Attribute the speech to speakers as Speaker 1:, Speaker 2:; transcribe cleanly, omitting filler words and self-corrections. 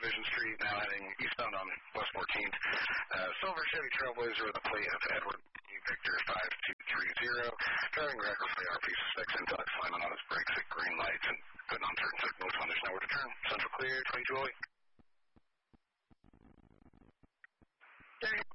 Speaker 1: Division Street, now heading eastbound on West 14th. Silver Chevy Trailblazer with a plate of Edward Victor 5230. Driving recklessly, RP suspects Intox, slamming on his brakes at green lights and putting on turn signals when there's nowhere to turn. Central clear, 2208.